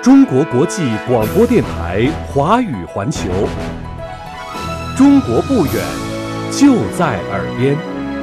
中国国际广播电台华语环球，中国不远，就在耳边。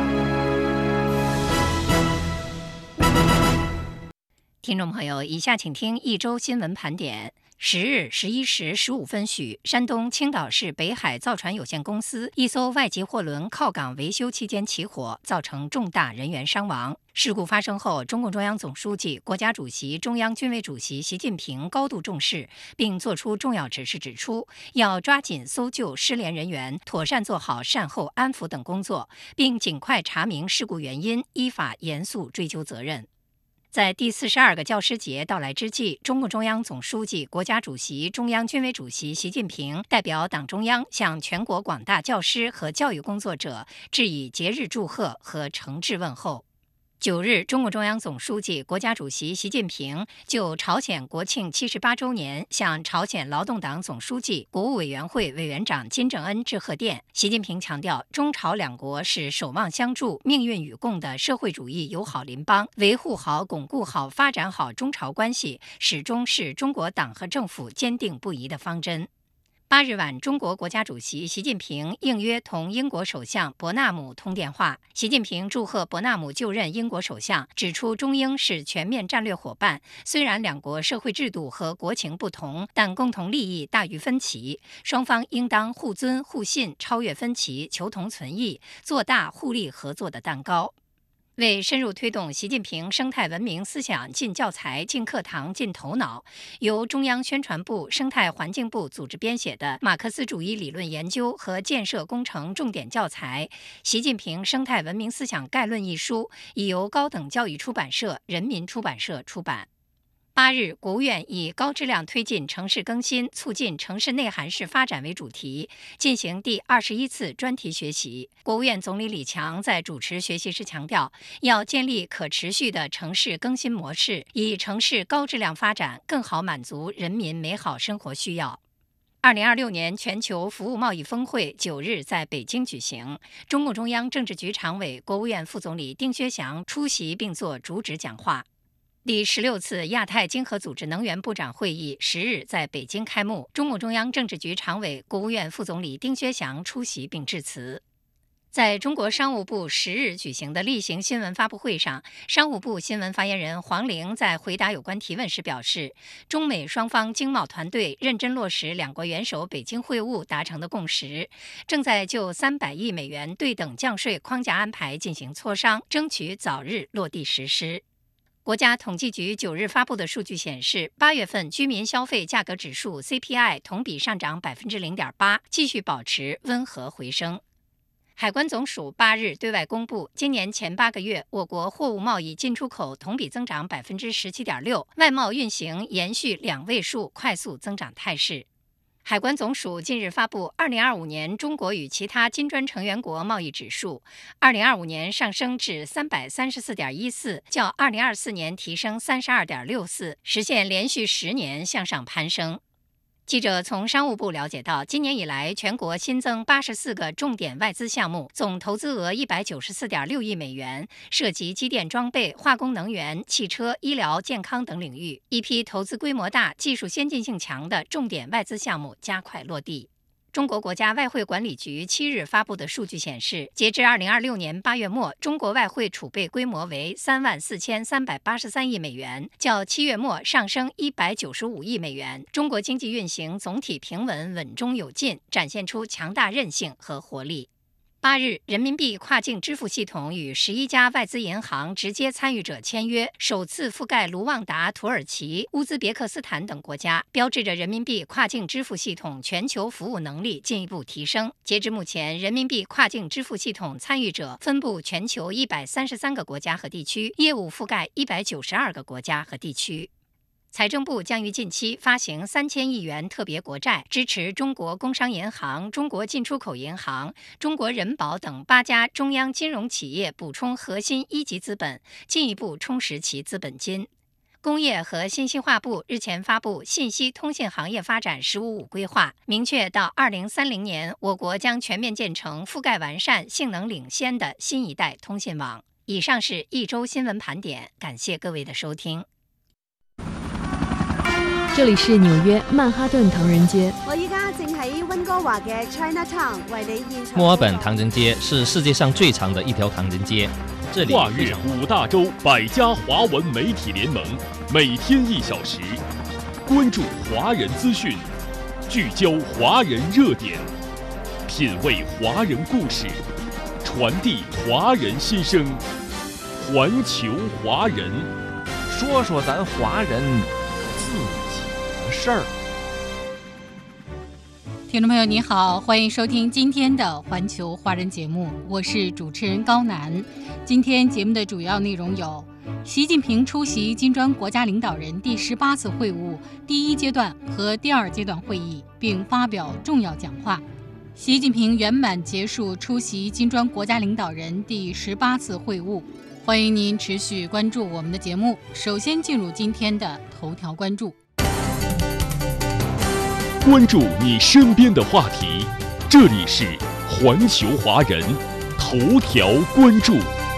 听众朋友，以下请听一周新闻盘点。10日11时15分许，山东青岛市北海造船有限公司一艘外籍货轮靠港维修期间起火，造成重大人员伤亡。事故发生后，中共中央总书记、国家主席、中央军委主席习近平高度重视，并作出重要指示，指出要抓紧搜救失联人员，妥善做好善后安抚等工作，并尽快查明事故原因，依法严肃追究责任。在第42个教师节到来之际，中共中央总书记、国家主席、中央军委主席习近平代表党中央向全国广大教师和教育工作者致以节日祝贺和诚挚问候。9日，中共中央总书记、国家主席习近平就朝鲜国庆78周年向朝鲜劳动党总书记、国务委员会委员长金正恩致贺电。习近平强调，中朝两国是守望相助、命运与共的社会主义友好邻邦，维护好、巩固好、发展好中朝关系，始终是中国党和政府坚定不移的方针。8日晚，中国国家主席习近平应约同英国首相伯纳姆通电话。习近平祝贺伯纳姆就任英国首相，指出中英是全面战略伙伴，虽然两国社会制度和国情不同，但共同利益大于分歧，双方应当互尊互信，超越分歧，求同存异，做大互利合作的蛋糕。为深入推动习近平生态文明思想进教材、进课堂、进头脑，由中央宣传部、生态环境部组织编写的《马克思主义理论研究和建设工程重点教材·习近平生态文明思想概论》一书，已由高等教育出版社、人民出版社出版。8日，国务院以高质量推进城市更新，促进城市内涵式发展为主题，进行第21次专题学习。国务院总理李强在主持学习时强调，要建立可持续的城市更新模式，以城市高质量发展更好满足人民美好生活需要。2026年全球服务贸易峰会9日在北京举行，中共中央政治局常委、国务院副总理丁薛祥出席并作主旨讲话。第16次亚太经合组织能源部长会议10日在北京开幕，中共中央政治局常委、国务院副总理丁薛祥出席并致辞。在中国商务部10日举行的例行新闻发布会上，商务部新闻发言人黄玲在回答有关提问时表示，中美双方经贸团队认真落实两国元首北京会晤达成的共识，正在就300亿美元对等降税框架安排进行磋商，争取早日落地实施。国家统计局9日发布的数据显示，8月份居民消费价格指数 CPI 同比上涨 0.8%， 继续保持温和回升。海关总署8日对外公布，今年前8个月，我国货物贸易进出口同比增长 17.6%， 外贸运行延续2位数快速增长态势。海关总署近日发布2025年中国与其他金砖成员国贸易指数，2025年上升至 334.14， 较2024年提升 32.64， 实现连续10年向上攀升。记者从商务部了解到，今年以来，全国新增84个重点外资项目，总投资额 194.6亿美元，涉及机电装备、化工能源、汽车、医疗健康等领域。一批投资规模大、技术先进性强的重点外资项目加快落地。中国国家外汇管理局7日发布的数据显示，截至2026年8月末，中国外汇储备规模为34383亿美元，较7月末上升195亿美元。中国经济运行总体平稳、稳中有进，展现出强大韧性和活力。8日，人民币跨境支付系统与11家外资银行直接参与者签约，首次覆盖卢旺达、土耳其、乌兹别克斯坦等国家，标志着人民币跨境支付系统全球服务能力进一步提升。截至目前，人民币跨境支付系统参与者分布全球133个国家和地区，业务覆盖192个国家和地区。财政部将于近期发行3000亿元特别国债，支持中国工商银行、中国进出口银行、中国人保等8家中央金融企业补充核心一级资本，进一步充实其资本金。工业和信息化部日前发布信息通信行业发展“十五五”规划，明确到2030年，我国将全面建成覆盖完善、性能领先的新一代通信网。以上是一周新闻盘点，感谢各位的收听。 这里是纽约曼哈顿唐人街。 我依家正喺温哥華嘅 Chinatown 為你現場。 墨爾本唐人街是世界上最长的一条唐人街，这里跨越5大洲100家华文媒体联盟，每天1小时，关注华人资讯，聚焦华人热点，品味华人故事，传递华人心声，环球华人， 说说咱华人自己的事儿。 听众朋友你好，欢迎收听今天的环球华人节目，我是主持人高楠。今天节目的主要内容有：习近平出席金砖国家领导人第18次会晤第1阶段和第2阶段会议，并发表重要讲话；习近平圆满结束出席金砖国家领导人第18次会晤。欢迎您持续关注我们的节目。首先进入今天的头条关注。 关注你身边的话题，这里是环球华人头条关注。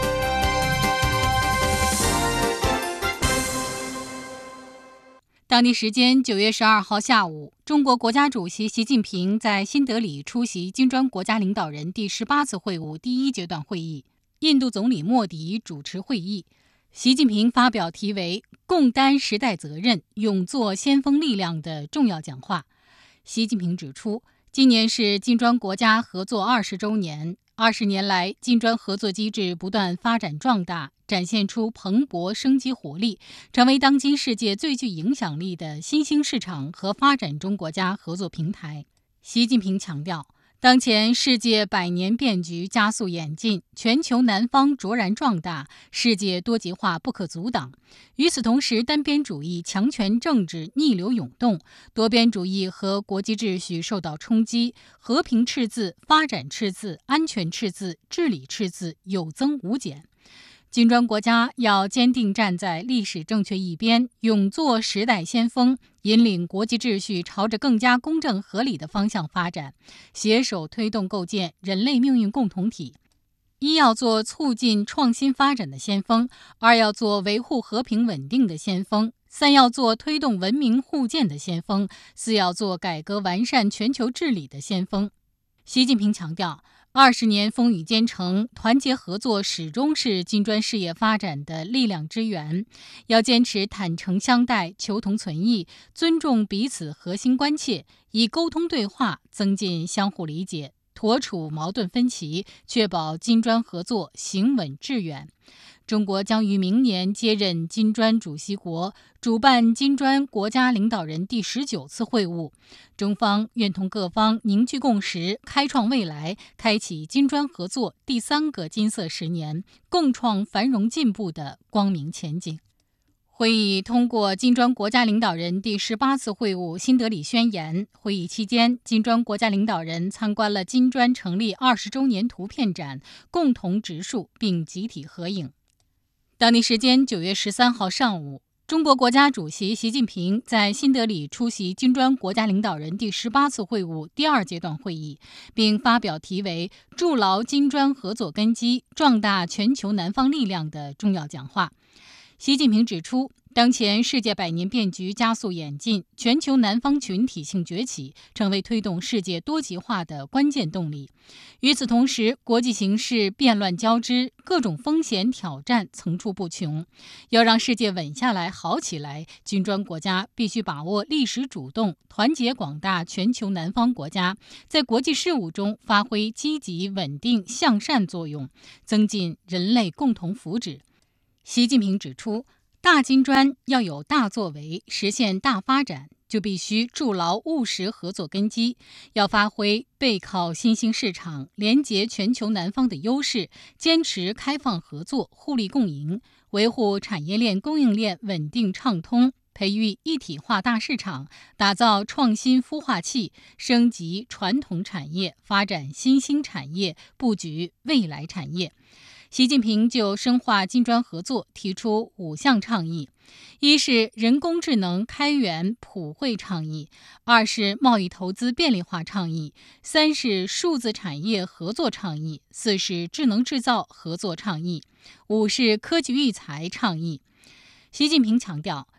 当地时间9月12号下午，中国国家主席习近平在新德里出席金砖国家领导人第18次会晤第1阶段会议，印度总理莫迪主持会议。习近平发表题为“共担时代责任，勇做先锋力量”的重要讲话。习近平指出，今年是金砖国家合作20周年，20年来，金砖合作机制不断发展壮大，展现出蓬勃生机活力，成为当今世界最具影响力的新兴市场和发展中国家合作平台。习近平强调，当前世界百年变局加速演进，全球南方卓然壮大，世界多极化不可阻挡。与此同时，单边主义、强权政治逆流涌动，多边主义和国际秩序受到冲击，和平赤字、发展赤字、安全赤字、治理赤字有增无减。金砖国家要坚定站在历史正确一边，勇做时代先锋，引领国际秩序朝着更加公正合理的方向发展，携手推动构建人类命运共同体。一要做促进创新发展的先锋，2要做维护和平稳定的先锋，3要做推动文明互鉴的先锋，4要做改革完善全球治理的先锋。习近平强调，20年风雨兼程，团结合作始终是金砖事业发展的力量之源。要坚持坦诚相待、求同存异，尊重彼此核心关切，以沟通对话增进相互理解，妥处矛盾分歧，确保金砖合作行稳致远。中国将于明年接任金砖主席国，主办金砖国家领导人第19次会晤。中方愿同各方凝聚共识，开创未来，开启金砖合作第3个金色10年，共创繁荣进步的光明前景。会议通过金砖国家领导人第18次会晤新德里宣言。会议期间，金砖国家领导人参观了金砖成立20周年图片展，共同植树并集体合影。当地时间9月13号上午，中国国家主席习近平在新德里出席金砖国家领导人第18次会晤第2阶段会议，并发表题为“筑牢金砖合作根基，壮大全球南方力量”的重要讲话。习近平指出，当前世界百年变局加速演进，全球南方群体性崛起成为推动世界多极化的关键动力。与此同时，国际形势变乱交织，各种风险挑战层出不穷。要让世界稳下来、好起来，金砖国家必须把握历史主动，团结广大全球南方国家，在国际事务中发挥积极、稳定、向善作用，增进人类共同福祉。习近平指出，大金砖要有大作为，实现大发展，就必须筑牢务实合作根基，要发挥背靠新兴市场、连结全球南方的优势，坚持开放合作、互利共赢，维护产业链供应链稳定畅通，培育一体化大市场，打造创新孵化器，升级传统产业，发展新兴产业，布局未来产业。习近平就深化金砖合作提出5项倡议：一是人工智能开源普惠倡议；2是贸易投资便利化倡议；3是数字产业合作倡议；4是智能制造合作倡议；5是科技育才倡议。习近平强调，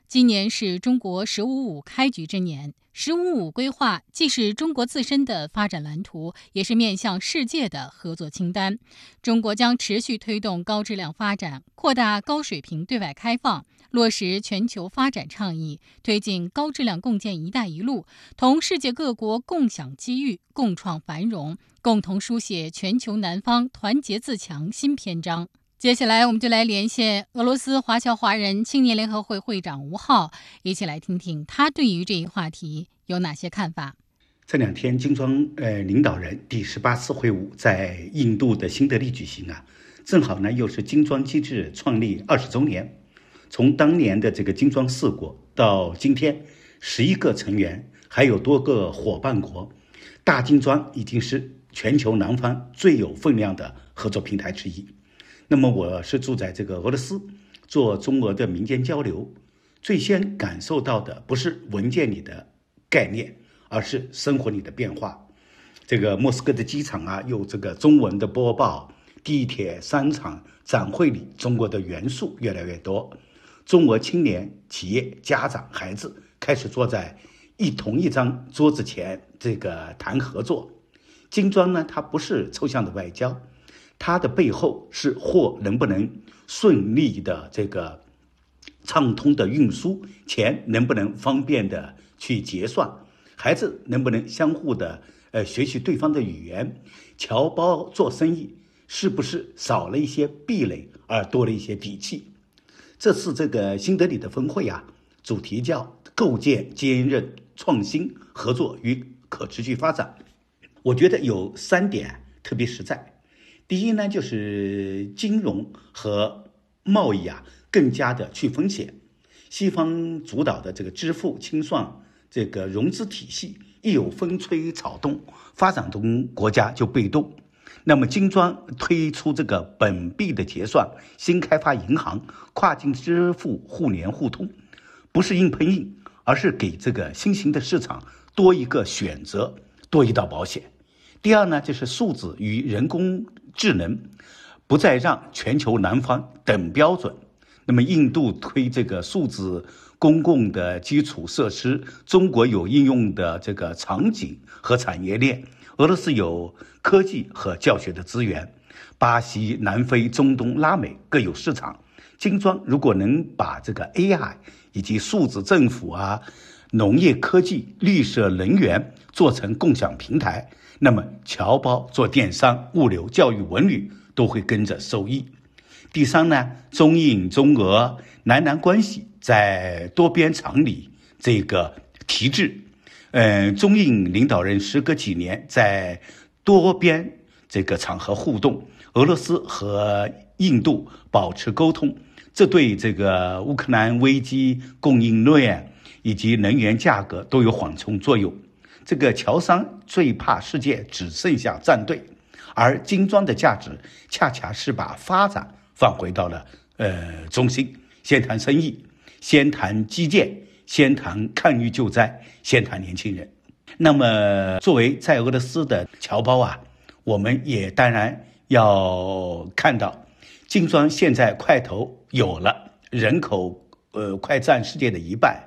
今年是中国“十五五”开局之年，“十五五”规划既是中国自身的发展蓝图，也是面向世界的合作清单。中国将持续推动高质量发展，扩大高水平对外开放，落实全球发展倡议，推进高质量共建“一带一路”，同世界各国共享机遇，共创繁荣，共同书写全球南方团结自强新篇章。接下来我们就来连线俄罗斯华侨华人青年联合会会长吴浩，一起来听听他对于这一话题有哪些看法。 这两天金砖领导人第18次会晤在印度的新德里举行正好呢又是金砖机制创立20周年。从当年的这个金砖4国到今天11个成员，还有多个伙伴国，大金砖已经是全球南方最有分量的合作平台之一。那么我是住在这个俄罗斯，做中俄的民间交流，最先感受到的不是文件里的概念，而是生活里的变化。这个莫斯科的机场有这个中文的播报，地铁、商场、展会里中国的元素越来越多。中俄青年、企业、家长、孩子开始坐在同一张桌子前，这个谈合作。金砖呢，它不是抽象的外交，它的背后是货能不能顺利的这个畅通的运输，钱能不能方便的去结算，孩子能不能相互的学习对方的语言，侨胞做生意是不是少了一些壁垒而多了一些底气。这次这个新德里的峰会主题叫构建坚韧、创新、合作与可持续发展。我觉得有3点特别实在。第一呢，就是金融和贸易更加的去风险。西方主导的这个支付、清算、这个融资体系一有风吹草动，发展中国家就被动。那么金砖推出这个本币的结算、新开发银行、跨境支付互联互通，不是硬碰硬，而是给这个新型的市场多一个选择，多一道保险。第二呢，就是数字与人工智能不再让全球南方等标准。那么印度推这个数字公共的基础设施，中国有应用的这个场景和产业链，俄罗斯有科技和教学的资源，巴西、南非、中东、拉美各有市场。金砖如果能把这个 AI 以及数字政府农业科技、绿色能源做成共享平台，那么侨胞做电商、物流、教育、文旅都会跟着受益。第三呢，中印、中俄、南关系在多边常理这个提质。中印领导人时隔几年在多边这个场合互动，俄罗斯和印度保持沟通，这对这个乌克兰危机、供应链以及能源价格都有缓冲作用。这个侨商最怕世界只剩下站队，而金砖的价值恰恰是把发展放回到了中心，先谈生意，先谈基建，先谈抗疫救灾，先谈年轻人。那么作为在俄罗斯的侨胞我们也当然要看到金砖现在块头有了，人口快占世界的1半，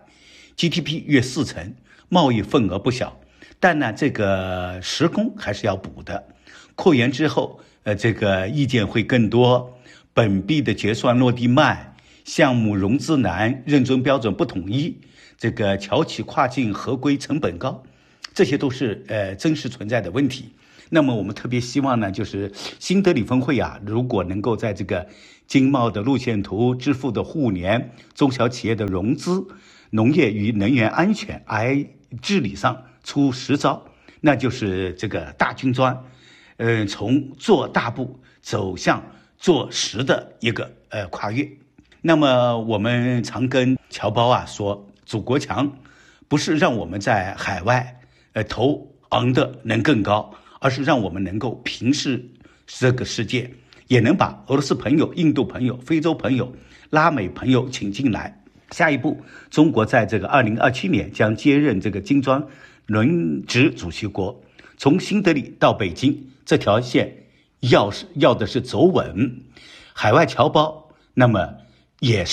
GDP 约40%，贸易份额不小。但呢，这个时工还是要补的。扩员之后，这个意见会更多，本币的结算落地慢，项目融资难，认证标准不统一，这个侨企跨境合规成本高，这些都是真实存在的问题。那么我们特别希望呢，就是新德里峰会如果能够在这个经贸的路线图、支付的互联、中小企业的融资、农业与能源安全、治理上出实招，那就是这个大金砖从做大步走向做实的一个跨越。那么我们常跟侨胞说，祖国强不是让我们在海外头昂的能更高，而是让我们能够平视这个世界，也能把俄罗斯朋友、印度朋友、非洲朋友、拉美朋友请进来。下一步，中国在这个2027年将接任这个金砖轮值主席国，从新德里到北京这条线要的是走稳。海外侨胞那么也是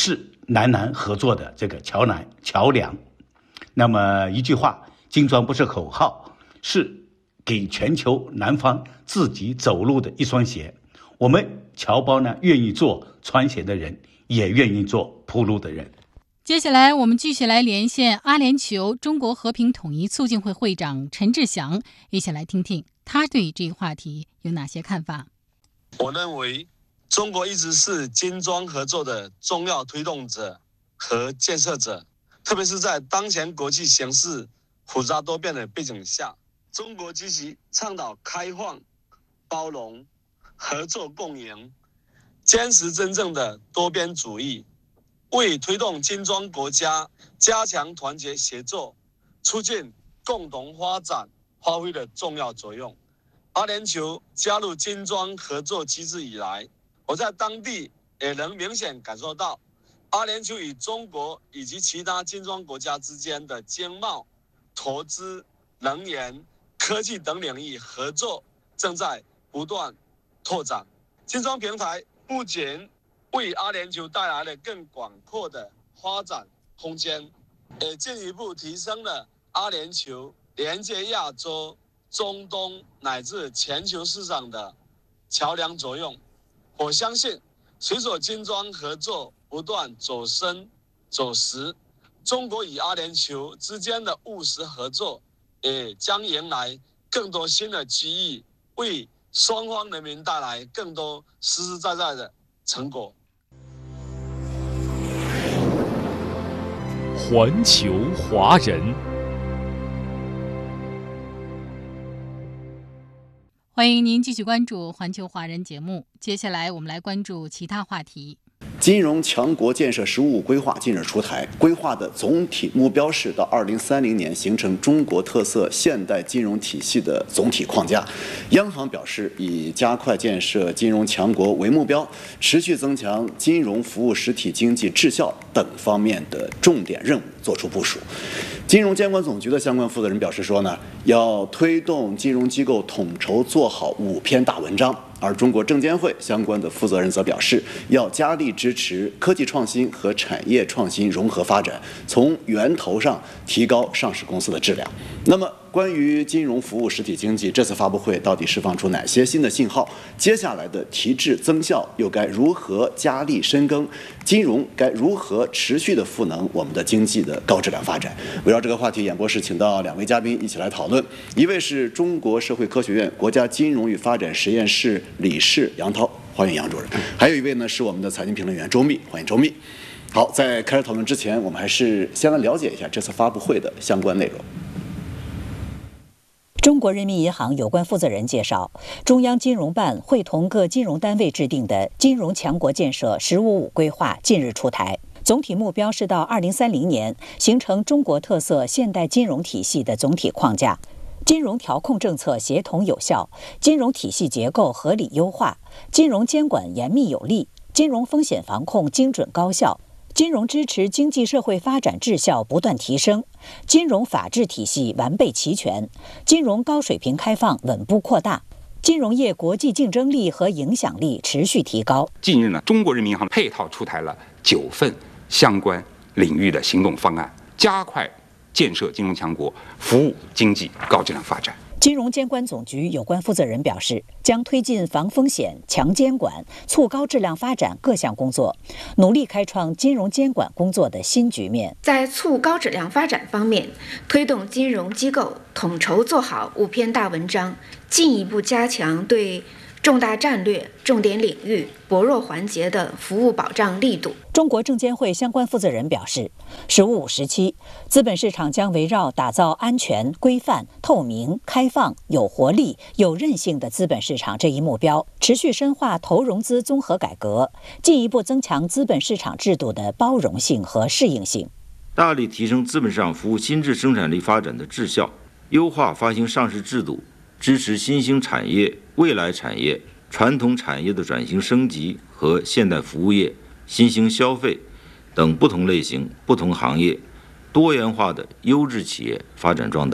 南合作的这个桥梁。那么一句话，金砖不是口号，是给全球南方自己走路的一双鞋。我们侨胞呢，愿意做穿鞋的人，也愿意做铺路的人。 接下来我们继续来连线阿联酋中国和平统一促进会会长陈志祥，一起来听听他对这个话题有哪些看法。 我认为中国一直是金砖合作的重要推动者和建设者，特别是在当前国际形势复杂多变的背景下，中国积极倡导开放、包容、合作共赢，坚持真正的多边主义，为推动金砖国家加强团结协作、促进共同发展发挥了重要作用。阿联酋加入金砖合作机制以来，我在当地也能明显感受到，阿联酋与中国以及其他金砖国家之间的经贸、投资、能源、科技等领域合作正在不断拓展。金砖平台不仅为阿联酋带来了更广阔的发展空间，也进一步提升了阿联酋连接亚洲、中东乃至全球市场的桥梁作用。我相信，随着金砖合作不断走深走实，中国与阿联酋之间的务实合作也将迎来更多新的机遇，为双方人民带来更多实实在在的成果。 环球华人， 欢迎您继续关注环球华人节目。接下来我们来关注其他话题。 金融强国建设“十五五”规划近日出台，规划的总体目标是到2030年形成中国特色现代金融体系的总体框架。央行表示，以加快建设金融强国为目标，持续增强金融服务实体经济质效等方面的重点任务作出部署。金融监管总局的相关负责人表示说呢，要推动金融机构统筹做好5篇大文章。而中国证监会相关的负责人则表示，要加力支持科技创新和产业创新融合发展，从源头上提高上市公司的质量。那么，关于金融服务实体经济，这次发布会到底释放出哪些新的信号？接下来的提质增效又该如何加力深耕？金融该如何持续的赋能我们的经济的高质量发展？围绕这个话题，演播室请到2位嘉宾一起来讨论。一位是中国社会科学院国家金融与发展实验室理事杨涛，欢迎杨主任。还有一位呢是我们的财经评论员周密，欢迎周密。好，在开始讨论之前，我们还是先来了解一下这次发布会的相关内容。 中国人民银行有关负责人介绍，中央金融办会同各金融单位制定的金融强国建设“十五五”规划近日出台，总体目标是到2030年形成中国特色现代金融体系的总体框架。金融调控政策协同有效，金融体系结构合理优化，金融监管严密有力，金融风险防控精准高效，金融支持经济社会发展质效不断提升，金融法治体系完备齐全，金融高水平开放稳步扩大，金融业国际竞争力和影响力持续提高。 近日呢，中国人民银行配套出台了9份相关领域的行动方案，加快建设金融强国，服务经济高质量发展。 金融监管总局有关负责人表示，将推进防风险、强监管、促高质量发展各项工作，努力开创金融监管工作的新局面。 在促高质量发展方面，推动金融机构统筹做好5篇大文章，进一步加强对重大战略、重点领域、薄弱环节的服务保障力度。 中国证监会相关负责人表示，“15五”时期，资本市场将围绕打造安全、规范、透明、开放、有活力、有韧性的资本市场这一目标，持续深化投融资综合改革，进一步增强资本市场制度的包容性和适应性， 大力提升资本市场服务新质生产力发展的质效，优化发行上市制度，支持新兴产业、未来产业、传统产业的转型升级和现代服务业、新兴消费等不同类型、不同行业、多元化的优质企业发展壮大。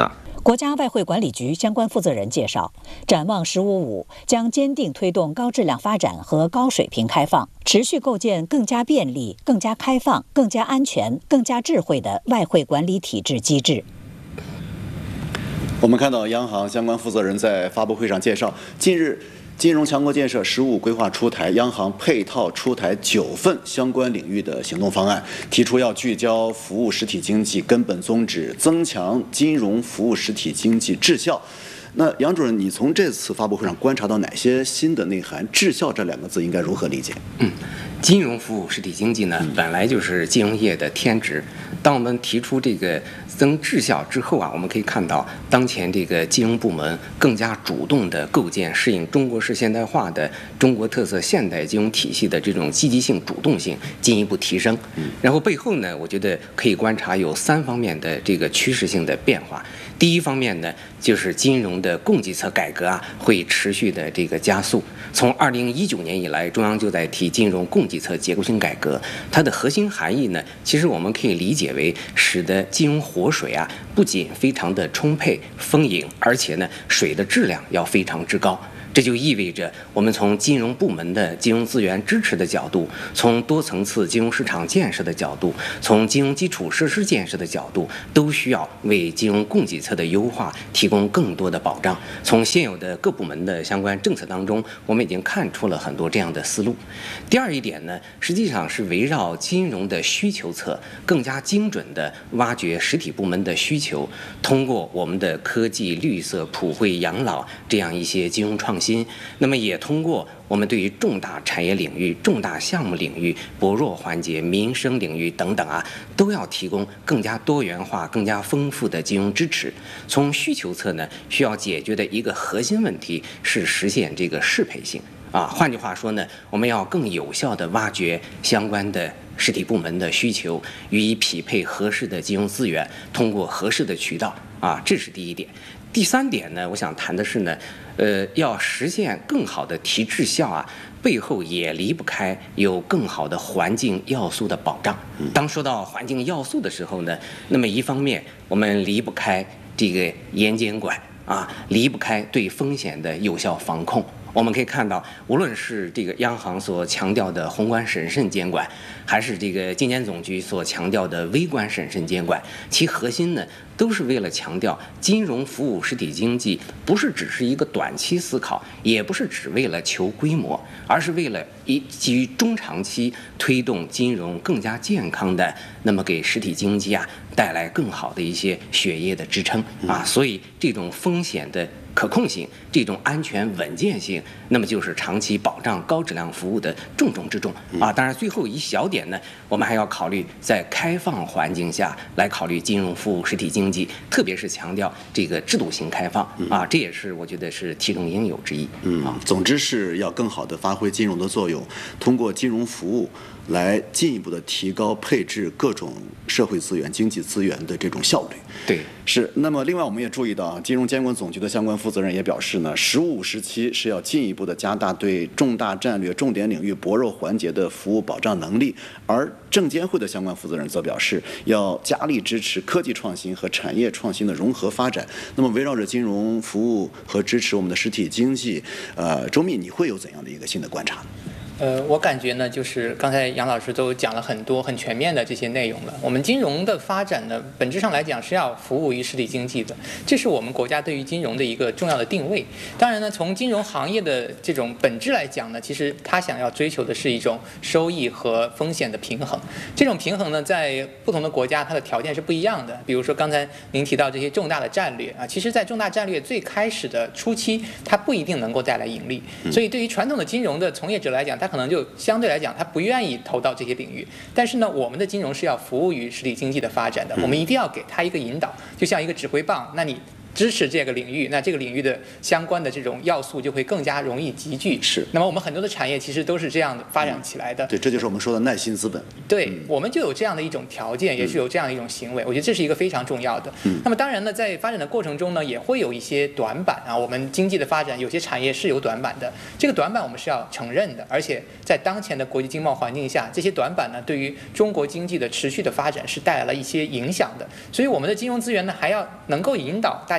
国家外汇管理局相关负责人介绍，展望“15+5”将坚定推动高质量发展和高水平开放，持续构建更加便利、更加开放、更加安全、更加智慧的外汇管理体制机制。 我们看到央行相关负责人在发布会上介绍，近日金融强国建设“15+5”规划出台，央行配套出台9份相关领域的行动方案，提出要聚焦服务实体经济根本宗旨，增强金融服务实体经济质效。那杨主任，你从这次发布会上观察到哪些新的内涵？质效这2个字应该如何理解？ 金融服务实体经济呢，本来就是金融业的天职。当我们提出这个增质效之后啊，我们可以看到，当前这个金融部门更加主动地构建适应中国式现代化的中国特色现代金融体系的这种积极性、主动性进一步提升。然后背后呢，我觉得可以观察有3方面的这个趋势性的变化。第一方面呢，就是金融的供给侧改革啊，会持续的这个加速。从2019年以来，中央就在提金融供给侧结构性改革，它的核心含义呢，其实我们可以理解为使得金融活水啊，不仅非常的充沛丰盈，而且呢，水的质量要非常之高。这就意味着，我们从金融部门的金融资源支持的角度，从多层次金融市场建设的角度，从金融基础设施建设的角度，都需要为金融供给侧的优化提供更多的保障。从现有的各部门的相关政策当中，我们已经看出了很多这样的思路。第二一点呢，实际上是围绕金融的需求侧，更加精准地挖掘实体部门的需求，通过我们的科技、绿色、普惠、养老这样一些金融创新。那么也通过我们对于重大产业领域、重大项目领域、薄弱环节、民生领域等等啊，都要提供更加多元化、更加丰富的金融支持。从需求侧呢，需要解决的一个核心问题是实现这个适配性啊。换句话说呢，我们要更有效地挖掘相关的实体部门的需求，予以匹配合适的金融资源，通过合适的渠道啊，这是第一点。第3点呢，我想谈的是呢，要实现更好的提质效啊，背后也离不开有更好的环境要素的保障。当说到环境要素的时候呢，那么一方面我们离不开这个严监管啊，离不开对风险的有效防控。我们可以看到，无论是这个央行所强调的宏观审慎监管，还是这个监监总局所强调的微观审慎监管，其核心呢，都是为了强调金融服务实体经济不是只是一个短期思考，也不是只为了求规模，而是为了基于中长期推动金融更加健康的，那么给实体经济啊带来更好的一些血液的支撑啊。所以这种风险的可控性，这种安全稳健性，那么就是长期保障高质量服务的重中之重啊。当然，最后一小点呢，我们还要考虑在开放环境下来考虑金融服务实体经济，特别是强调这个制度性开放啊，这也是我觉得是其中应有之一。 总之是要更好地发挥金融的作用，通过金融服务来进一步的提高配置各种社会资源、经济资源的这种效率。 对， 是。那么另外我们也注意到，金融监管总局的相关负责人也表示呢，“15+5”时期是要进一步的加大对重大战略、重点领域薄弱环节的服务保障能力，而证监会的相关负责人则表示，要加力支持科技创新和产业创新的融合发展。那么围绕着金融服务和支持我们的实体经济，周密，你会有怎样的一个新的观察？ 我感觉呢，就是刚才杨老师都讲了很多很全面的这些内容了。我们金融的发展呢，本质上来讲是要服务于实体经济的，这是我们国家对于金融的一个重要的定位。当然呢，从金融行业的这种本质来讲呢，其实它想要追求的是一种收益和风险的平衡。这种平衡呢，在不同的国家它的条件是不一样的。比如说刚才您提到这些重大的战略啊，其实在重大战略最开始的初期，它不一定能够带来盈利。所以对于传统的金融的从业者来讲，他可能就相对来讲他不愿意投到这些领域。但是呢，我们的金融是要服务于实体经济的发展的，我们一定要给他一个引导，就像一个指挥棒，那你支持这个领域，那这个领域的相关的这种要素就会更加容易集聚。 是。 那么我们很多的产业其实都是这样的发展起来的。 对，这就是我们说的耐心资本。 对，我们就有这样的一种条件，也是有这样的一种行为，我觉得这是一个非常重要的。那么当然呢，在发展的过程中呢，也会有一些短板啊。我们经济的发展，有些产业是有短板的，这个短板我们是要承认的。而且在当前的国际经贸环境下，这些短板呢，对于中国经济的持续的发展是带来了一些影响的。所以我们的金融资源呢，还要能够引导大家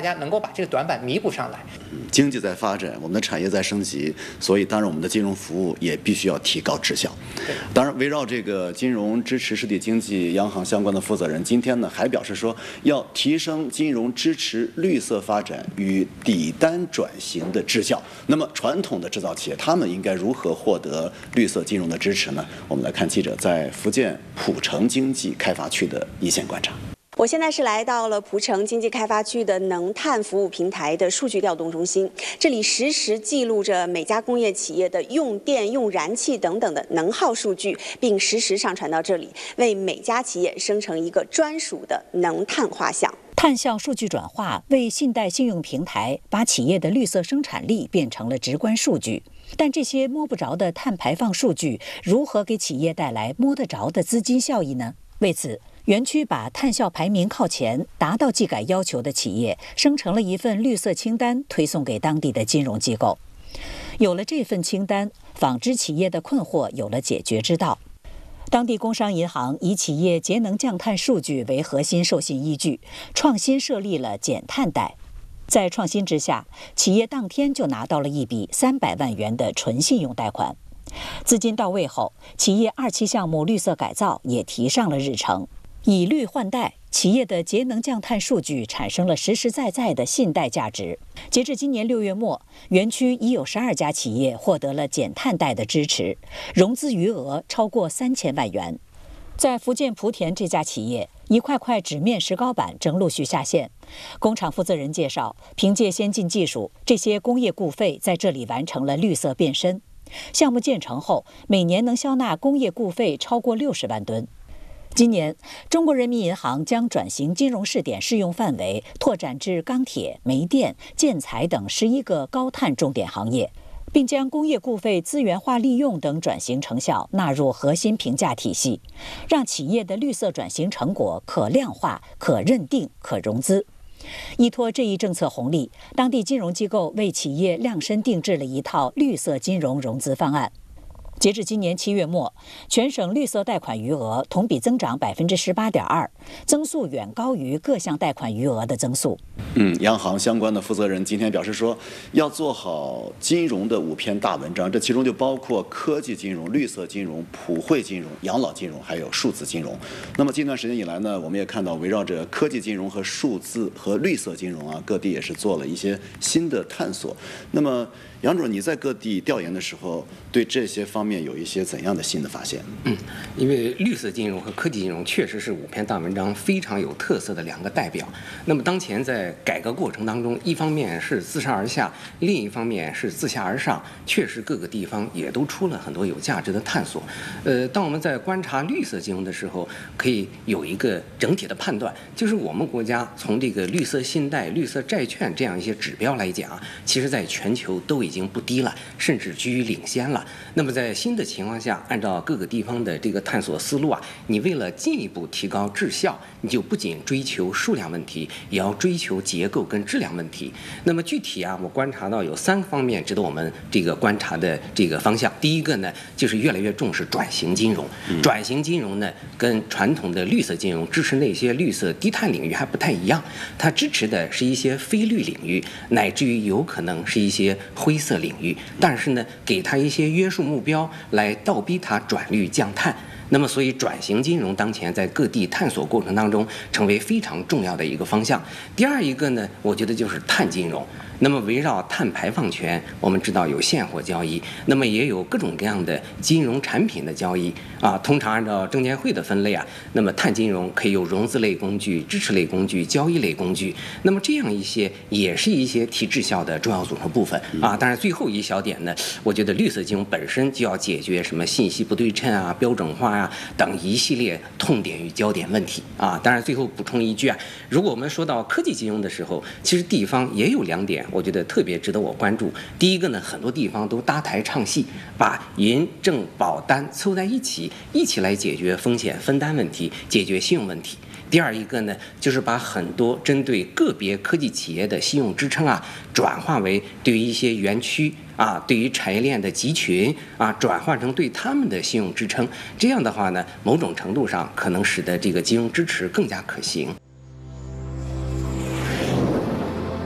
家能够把这个短板弥补上来。 经济在发展，我们的产业在升级，所以当然我们的金融服务也必须要提高质效。当然，围绕这个金融支持实体经济，央行相关的负责人今天呢还表示说，要提升金融支持绿色发展与底单转型的质效。那么传统的制造企业，他们应该如何获得绿色金融的支持呢？我们来看记者在福建浦城经济开发区的一线观察。 我现在是来到了蒲城经济开发区的能碳服务平台的数据调动中心，这里实时记录着每家工业企业的用电、用燃气等等的能耗数据，并实时上传到这里，为每家企业生成一个专属的能碳画像。 碳效数据转化为信贷信用平台把企业的绿色生产力变成了直观数据，但这些摸不着的碳排放数据如何给企业带来摸得着的资金效益呢？为此，园区把碳效排名靠前、达到技改要求的企业生成了一份绿色清单，推送给当地的金融机构。有了这份清单，纺织企业的困惑有了解决之道。当地工商银行以企业节能降碳数据为核心授信依据，创新设立了减碳贷。在创新之下，企业当天就拿到了一笔300万元的纯信用贷款。资金到位后，企业2期项目绿色改造也提上了日程。以绿换贷，企业的节能降碳数据产生了实实在在的信贷价值。截至今年6月末，园区已有12家企业获得了减碳贷的支持，融资余额超过3000万元。在福建莆田这家企业，一块块纸面石膏板正陆续下线。工厂负责人介绍，凭借先进技术，这些工业固废在这里完成了绿色变身。项目建成后，每年能消纳工业固废超过60万吨。今年，中国人民银行将转型金融试点适用范围拓展至钢铁、煤电、建材等11个高碳重点行业，并将工业固废资源化利用等转型成效纳入核心评价体系，让企业的绿色转型成果可量化、可认定、可融资。依托这一政策红利，当地金融机构为企业量身定制了一套绿色金融融资方案。截至今年7月末，全省绿色贷款余额同比增长18.2%，增速远高于各项贷款余额的增速。 央行相关的负责人今天表示说，要做好金融的5篇大文章，这其中就包括科技金融、绿色金融、普惠金融、养老金融，还有数字金融。那么近段时间以来呢，我们也看到围绕着科技金融和数字和绿色金融啊，各地也是做了一些新的探索。那么杨主任，你在各地调研的时候，对这些方面有一些怎样的新的发现？ 因为绿色金融和科技金融确实是5篇大文章非常有特色的2个代表。那么当前在改革过程当中，一方面是自上而下，另一方面是自下而上，确实各个地方也都出了很多有价值的探索。当我们在观察绿色金融的时候，可以有一个整体的判断，就是我们国家从这个绿色信贷、绿色债券这样一些指标来讲，其实在全球都已经不低了，甚至居于领先了。那么在新的情况下，按照各个地方的这个探索思路啊，你为了进一步提高质效，你就不仅追求数量问题，也要追求结构跟质量问题。那么具体啊，我观察到有3个方面值得我们这个观察的这个方向。第一个呢，就是越来越重视转型金融。转型金融呢，跟传统的绿色金融支持那些绿色低碳领域还不太一样，它支持的是一些非绿领域，乃至于有可能是一些灰色领域，但是呢，给它一些约束目标来倒逼它转绿降碳。那么，所以转型金融当前在各地探索过程当中，成为非常重要的一个方向。第二一个呢，我觉得就是碳金融。那么围绕碳排放权，我们知道有现货交易，那么也有各种各样的金融产品的交易啊。通常按照证监会的分类啊，那么碳金融可以有融资类工具、支持类工具、交易类工具。那么这样一些也是一些提质效的重要组成部分啊。当然最后一小点呢，我觉得绿色金融本身就要解决什么信息不对称啊、标准化啊等一系列痛点与焦点问题啊。当然最后补充一句啊，如果我们说到科技金融的时候，其实地方也有2点。我觉得特别值得我关注。第一个呢，很多地方都搭台唱戏，把银证保单凑在一起来解决风险分担问题，解决信用问题。第二一个呢，就是把很多针对个别科技企业的信用支撑啊，转化为对于一些园区啊，对于产业链的集群啊，转化成对他们的信用支撑。这样的话呢，某种程度上可能使得这个金融支持更加可行。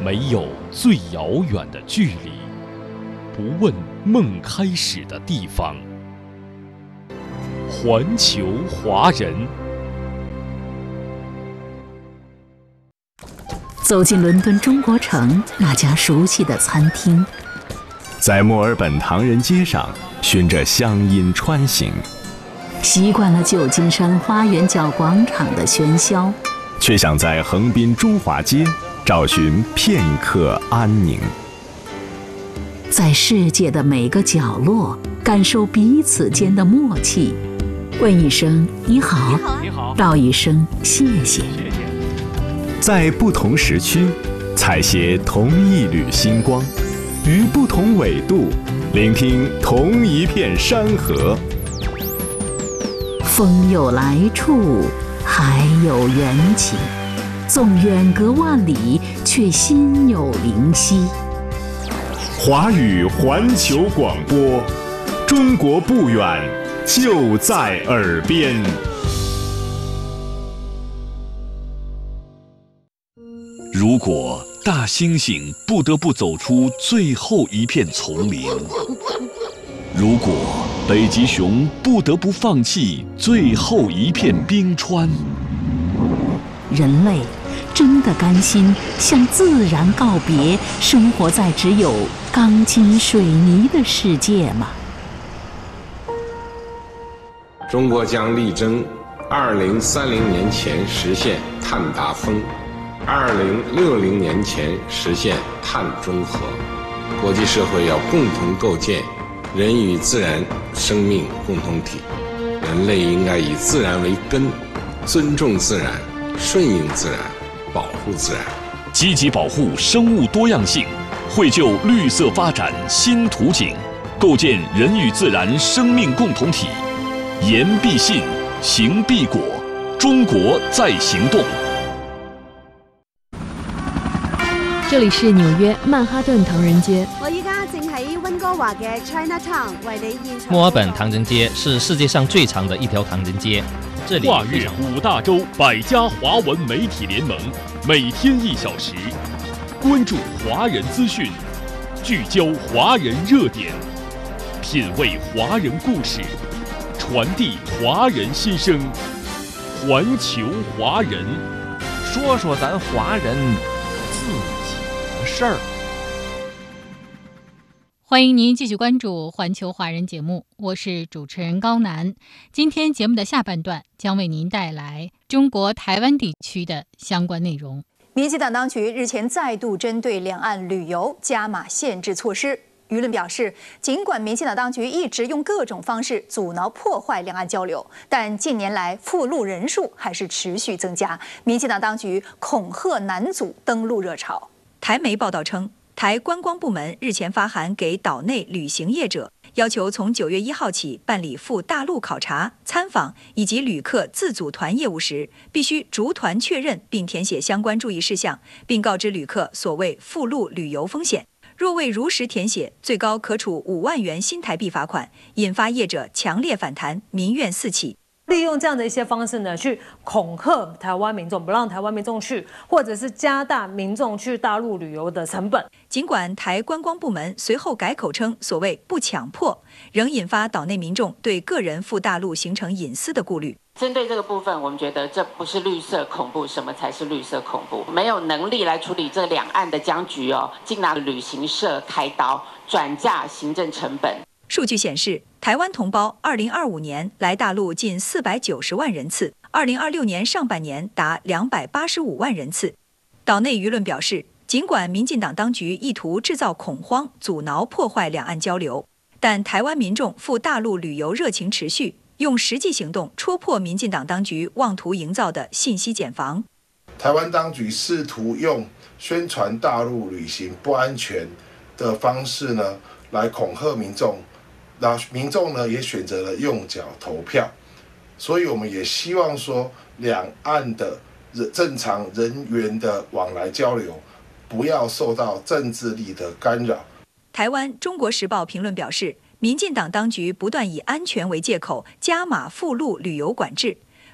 没有最遥远的距离，不问梦开始的地方。环球华人。 走进伦敦中国城那家熟悉的餐厅， 在墨尔本唐人街上循着乡音穿行， 习惯了旧金山花园角广场的喧嚣， 却想在横滨中华街找寻片刻安宁。 在世界的每个角落感受彼此间的默契，问一声你好，道一声谢谢。 在不同时区采撷同一缕星光，于不同纬度聆听同一片山河。 风有来处，海有缘起，纵远隔万里，却心有灵犀。 华语环球广播，中国不远，就在耳边。 如果大猩猩不得不走出最后一片丛林，如果北极熊不得不放弃最后一片冰川， 人类真的甘心向自然告别，生活在只有钢筋水泥的世界吗？ 中国将力争2030年前实现碳达峰，2060年前实现碳中和。国际社会要共同构建人与自然生命共同体，人类应该以自然为根，尊重自然，顺应自然，保护自然， 积极保护生物多样性，绘就绿色发展新图景，构建人与自然生命共同体。言必信，行必果，中国在行动。 这里是纽约曼哈顿唐人街。 我依家正喺温哥华嘅 Chinatown 为你现场。 墨尔本唐人街是世界上最长的一条唐人街，这里跨越5大洲100家华文媒体联盟，每天1小时，关注华人资讯，聚焦华人热点，品味华人故事，传递华人心声。环球华人， 说说咱华人自己的事儿。 欢迎您继续关注环球华人节目，我是主持人高楠。今天节目的下半段将为您带来中国台湾地区的相关内容。 民进党当局日前再度针对两岸旅游加码限制措施。舆论表示，尽管民进党当局一直用各种方式阻挠破坏两岸交流，但近年来赴陆人数还是持续增加。民进党当局恐吓难阻登陆热潮。 台媒报道称，台观光部门日前发函给岛内旅行业者，要求从9月1号起办理赴大陆考察、参访以及旅客自组团业务时，必须逐团确认并填写相关注意事项，并告知旅客所谓赴陆旅游风险。若未如实填写，最高可处5万元新台币罚款，引发业者强烈反弹，民怨四起。 利用这样的一些方式呢，去恐吓台湾民众，不让台湾民众去，或者是加大民众去大陆旅游的成本。 尽管台观光部门随后改口称所谓不强迫，仍引发岛内民众对个人赴大陆行程隐私的顾虑。 针对这个部分，我们觉得这不是绿色恐怖，什么才是绿色恐怖？没有能力来处理这两岸的僵局哦，竟拿旅行社开刀，转嫁行政成本。 数据显示，台湾同胞2025年来大陆近490万人次，2026年上半年达285万人次。岛内舆论表示，尽管民进党当局意图制造恐慌，阻挠破坏两岸交流，但台湾民众赴大陆旅游热情持续，用实际行动戳破民进党当局妄图营造的信息茧房。 台湾当局试图用宣传大陆旅行不安全的方式呢，来恐吓民众。那民众呢也选择了用脚投票，所以我们也希望说，两岸的正常人员的往来交流，不要受到政治力的干扰。 台湾《中国时报》评论表示，民进党当局不断以安全为借口，加码赴陆旅游管制。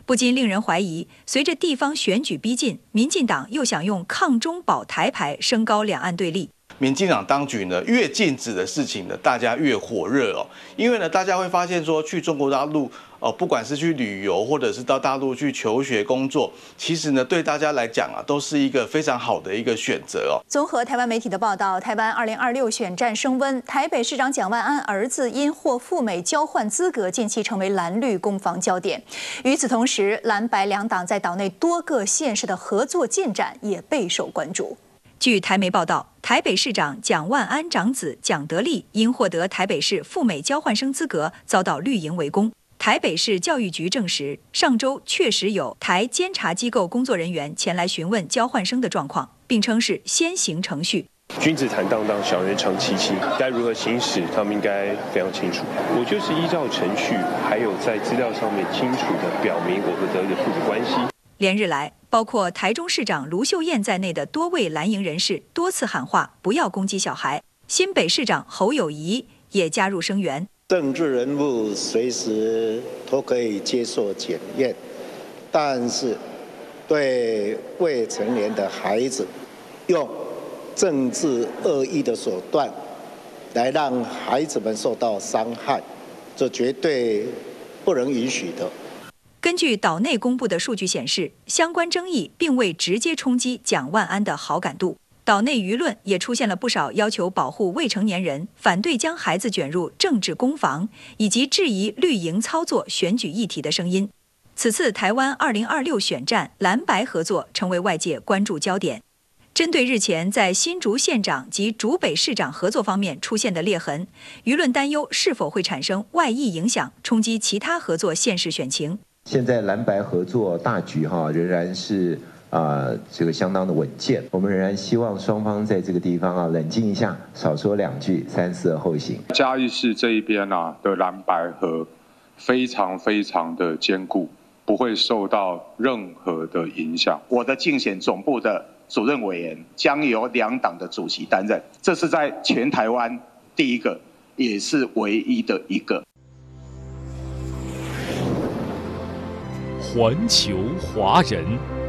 不禁令人怀疑，随着地方选举逼近，民进党又想用抗中保台牌升高两岸对立。 民进党当局呢，越禁止的事情呢，大家越火热哦。因为呢，大家会发现说，去中国大陆不管是去旅游，或者是到大陆去求学工作，其实呢，对大家来讲啊，都是一个非常好的一个选择哦。 综合台湾媒体的报道，台湾2026选战升温，台北市长蒋万安儿子因获赴美交换资格，近期成为蓝绿攻防焦点。与此同时，蓝白两党在岛内多个县市的合作进展也备受关注。 据台媒报道，台北市长蒋万安长子蒋德利因获得台北市赴美交换生资格，遭到绿营围攻。台北市教育局证实，上周确实有台监察机构工作人员前来询问交换生的状况，并称是先行程序。 君子坦荡荡，小人长戚戚，该如何行使，他们应该非常清楚。我就是依照程序，还有在资料上面清楚地表明我和德利的父子关系。 连日来，包括台中市长卢秀燕在内的多位蓝营人士多次喊话不要攻击小孩，新北市长侯友宜也加入声援。 政治人物随时都可以接受检验，但是对未成年的孩子用政治恶意的手段来让孩子们受到伤害，这绝对不能允许的。 根据岛内公布的数据显示，相关争议并未直接冲击蒋万安的好感度。岛内舆论也出现了不少要求保护未成年人、反对将孩子卷入政治攻防，以及质疑绿营操作选举议题的声音。此次台湾2026选战蓝白合作成为外界关注焦点。针对日前在新竹县长及竹北市长合作方面出现的裂痕，舆论担忧是否会产生外溢影响，冲击其他合作县市选情。 现在蓝白合作大局仍然是这个相当的稳健，我们仍然希望双方在这个地方冷静一下，少说两句，三思而后行。 嘉义市这一边的蓝白合非常非常的坚固，不会受到任何的影响。 我的竞选总部的主任委员将由两党的主席担任，这是在全台湾第一个，也是唯一的一个。 环球华人。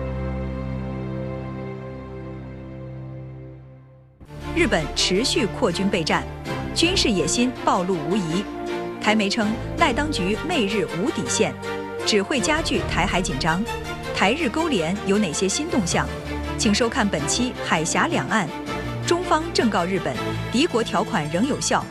日本持续扩军备战，军事野心暴露无遗。台媒称，赖当局媚日无底线，只会加剧台海紧张。台日勾连有哪些新动向？请收看本期《海峡两岸》。中方正告日本，敌国条款仍有效。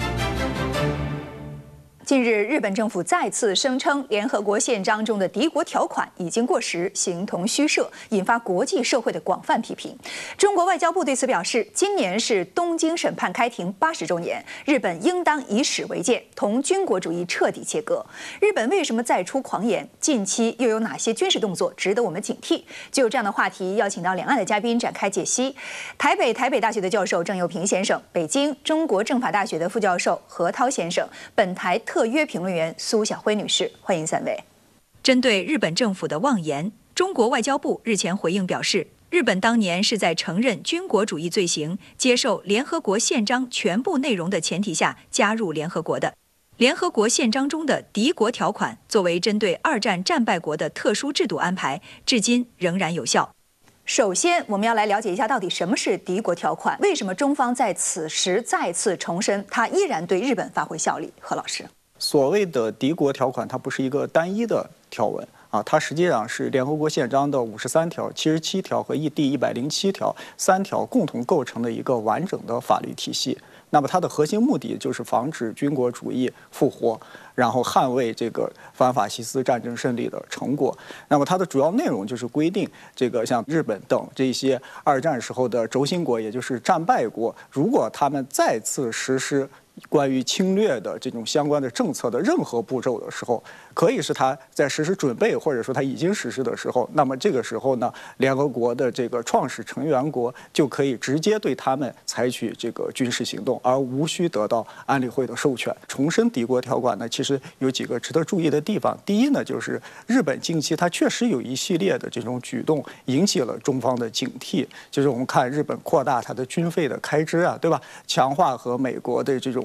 近日，日本政府再次声称，联合国宪章中的敌国条款已经过时，形同虚设，引发国际社会的广泛批评。中国外交部对此表示，今年是东京审判开庭80周年，日本应当以史为鉴，同军国主义彻底切割。日本为什么再出狂言？近期又有哪些军事动作值得我们警惕？就这样的话题，邀请到两岸的嘉宾展开解析。台北大学的教授郑佑平先生，北京中国政法大学的副教授何涛先生，本台特约评论员苏晓辉女士，欢迎三位。针对日本政府的妄言，中国外交部日前回应表示，日本当年是在承认军国主义罪行、接受联合国宪章全部内容的前提下加入联合国的。联合国宪章中的敌国条款作为针对二战战败国的特殊制度安排，至今仍然有效。首先，我们要来了解一下到底什么是敌国条款，为什么中方在此时再次重申它依然对日本发挥效力？何老师。 所谓的敌国条款，它不是一个单一的条文啊，它实际上是联合国宪章的53条、77条和第107条3条共同构成的一个完整的法律体系。那么它的核心目的就是防止军国主义复活，然后捍卫这个反法西斯战争胜利的成果。那么它的主要内容就是规定，这个像日本等这些二战时候的轴心国，也就是战败国，如果他们再次实施关于侵略的这种相关的政策的任何步骤的时候，可以是他在实施准备，或者说他已经实施的时候，那么这个时候呢，联合国的这个创始成员国就可以直接对他们采取这个军事行动，而无需得到安理会的授权。重申敌国条款呢，其实有几个值得注意的地方。第一呢，就是日本近期它确实有一系列的这种举动引起了中方的警惕，就是我们看日本扩大它的军费的开支啊，对吧？强化和美国的这种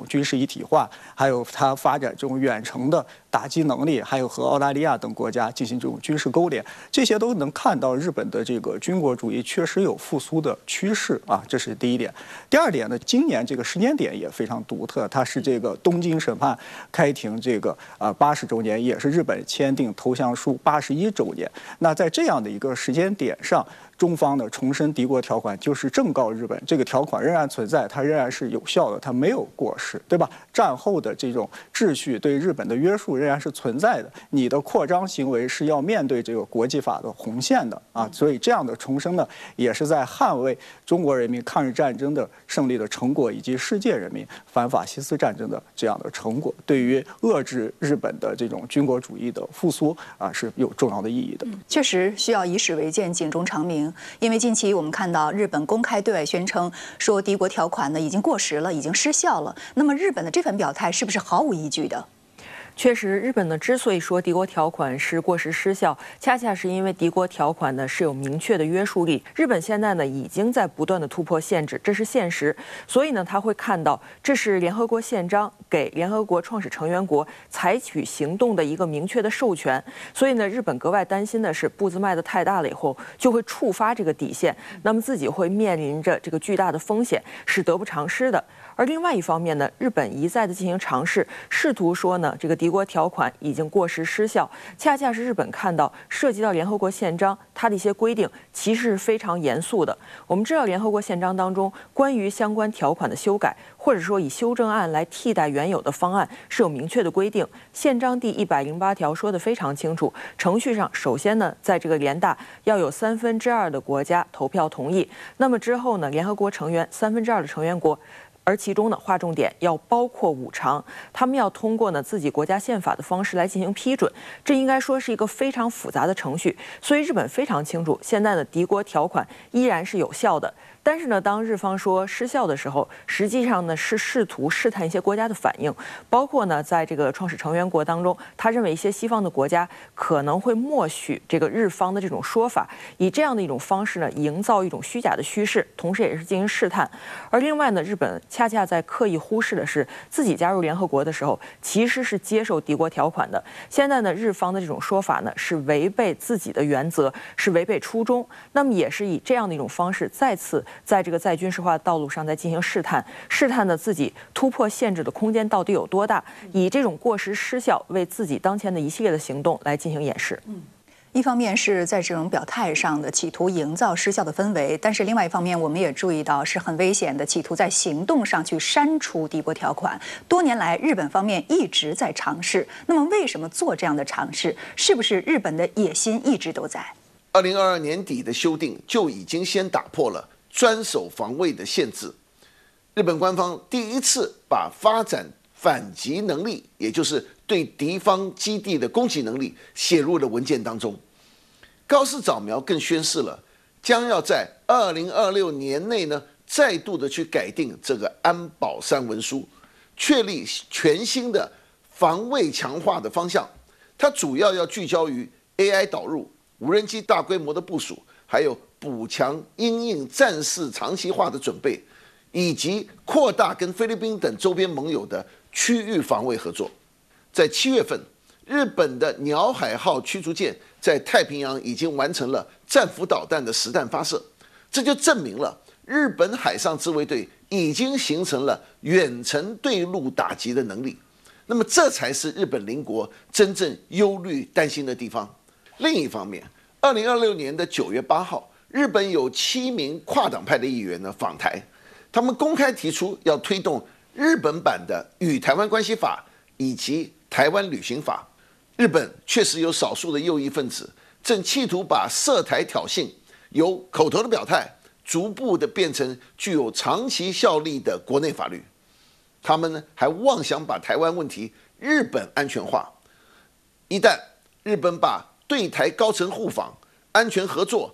军事一体化，还有它发展这种远程的打击能力，还有和澳大利亚等国家进行这种军事勾连，这些都能看到日本的这个军国主义确实有复苏的趋势啊，这是第一点。第二点呢，今年这个时间点也非常独特，它是这个东京审判开庭这个80周年，也是日本签订投降书81周年。那在这样的一个时间点上，中方呢重申敌国条款，就是正告日本，这个条款仍然存在，它仍然是有效的，它没有过时，对吧？战后的这种秩序对日本的约束仍然是存在的，你的扩张行为是要面对这个国际法的红线的啊，所以这样的重申呢，也是在捍卫中国人民抗日战争的胜利的成果，以及世界人民反法西斯战争的这样的成果，对于遏制日本的这种军国主义的复苏啊是有重要的意义的。 确实需要以史为鉴，警钟长鸣。因为近期我们看到日本公开对外宣称说敌国条款呢已经过时了，已经失效了。那么日本的这番表态是不是毫无依据的？ 确实，日本呢之所以说敌国条款是过时失效，恰恰是因为敌国条款呢是有明确的约束力。日本现在呢已经在不断的突破限制，这是现实。所以呢，他会看到这是联合国宪章给联合国创始成员国采取行动的一个明确的授权。所以呢，日本格外担心的是步子迈得太大了以后，就会触发这个底线，那么自己会面临着这个巨大的风险，是得不偿失的。而另外一方面呢，日本一再的进行尝试，试图说呢，这个敌国条款已经过时失效，恰恰是日本看到涉及到联合国宪章，它的一些规定其实是非常严肃的。我们知道联合国宪章当中关于相关条款的修改，或者说以修正案来替代原有的方案是有明确的规定。宪章第108条说得非常清楚，程序上首先呢，在这个联大要有2/3的国家投票同意，那么之后呢，联合国成员2/3的成员国。而其中呢，划重点要包括5常，他们要通过呢自己国家宪法的方式来进行批准，这应该说是一个非常复杂的程序。所以日本非常清楚，现在的敌国条款依然是有效的。但是呢，当日方说失效的时候，实际上呢是试图试探一些国家的反应，包括呢在这个创始成员国当中，他认为一些西方的国家可能会默许这个日方的这种说法，以这样的一种方式呢，营造一种虚假的趋势，同时也是进行试探。而另外呢，日本恰恰在刻意忽视的是，自己加入联合国的时候，其实是接受敌国条款的。现在呢，日方的这种说法呢，是违背自己的原则，是违背初衷。那么也是以这样的一种方式，再次在这个再军事化的道路上再进行试探，试探的自己突破限制的空间到底有多大，以这种过时失效为自己当前的一系列的行动来进行掩饰。 一方面是在这种表态上的企图营造失效的氛围，但是另外一方面我们也注意到是很危险的，企图在行动上去删除敌国条款。多年来，日本方面一直在尝试。那么，为什么做这样的尝试？是不是日本的野心一直都在 ？2022年底的修订就已经先打破了专守防卫的限制。日本官方第一次把发展反击能力，也就是对敌方基地的攻击能力写入了文件当中。高市早苗更宣示了，将要在2026年内呢，再度的去改定这个安保3文书，确立全新的防卫强化的方向。它主要要聚焦于 AI 导入、无人机大规模的部署，还有补强因应战事长期化的准备，以及扩大跟菲律宾等周边盟友的区域防卫合作。在7月份，日本的鸟海号驱逐舰在太平洋已经完成了战斧导弹的实弹发射，这就证明了日本海上自卫队已经形成了远程对陆打击的能力。那么这才是日本邻国真正忧虑担心的地方。另一方面，2026年的9月8号，日本有7名跨党派的议员呢访台，他们公开提出要推动日本版的《与台湾关系法》以及《台湾旅行法》。日本确实有少数的右翼分子正企图把涉台挑衅由口头的表态，逐步的变成具有长期效力的国内法律。他们呢还妄想把台湾问题日本安全化。一旦日本把对台高层互访、安全合作